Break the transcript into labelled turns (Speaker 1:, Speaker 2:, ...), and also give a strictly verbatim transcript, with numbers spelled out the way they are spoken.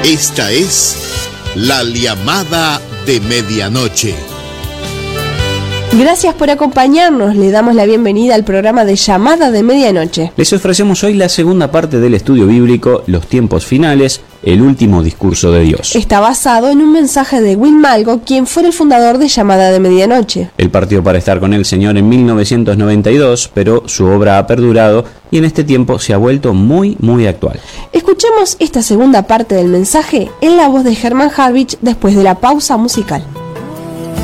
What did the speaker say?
Speaker 1: Esta es La Llamada de Medianoche.
Speaker 2: Gracias por acompañarnos. Le damos la bienvenida al programa de Llamada de Medianoche.
Speaker 3: Les ofrecemos hoy la segunda parte del estudio bíblico, Los tiempos finales, el último discurso de Dios.
Speaker 2: Está basado en un mensaje de Will Malgo, quien fue el fundador de Llamada de Medianoche.
Speaker 3: Él partió para estar con el Señor en mil novecientos noventa y dos, pero su obra ha perdurado y en este tiempo se ha vuelto muy, muy actual.
Speaker 2: Escuchemos esta segunda parte del mensaje en la voz de Herman Harvich después de la pausa musical.